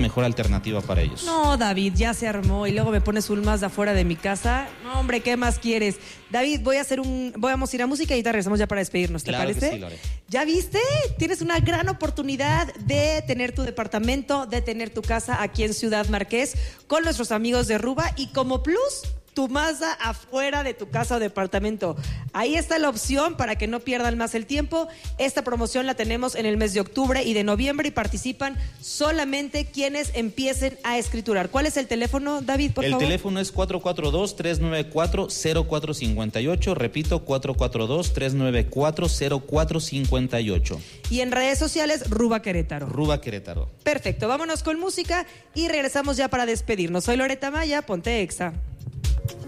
mejor alternativa para ellos. No, David, ya se armó y luego me pones un Mazda afuera de mi casa. No, hombre, ¿qué más quieres? David, vamos a ir a música y ahorita regresamos ya para despedirnos, ¿te parece? Que sí, Lore. ¿Ya viste? Tienes una gran oportunidad de tener tu departamento, de tener tu casa aquí en Ciudad Marqués con nuestros amigos de Ruba y como plus, tu Mazda afuera de tu casa o departamento. Ahí está la opción para que no pierdan más el tiempo. Esta promoción la tenemos en el mes de octubre y de noviembre y participan solamente quienes empiecen a escriturar. ¿Cuál es el teléfono, David, por favor? El teléfono es 442-394-0458. Repito, 442-394-0458. Y en redes sociales, Ruba Querétaro. Ruba Querétaro. Perfecto, vámonos con música y regresamos ya para despedirnos. Soy Loreta Maya, ponte Exa.